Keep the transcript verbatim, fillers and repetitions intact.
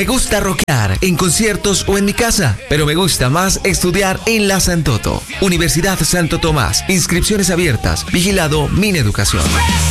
Me gusta rockear en conciertos o en mi casa, pero me gusta más estudiar en la Santoto. Universidad Santo Tomás. Inscripciones abiertas. Vigilado Mineducación.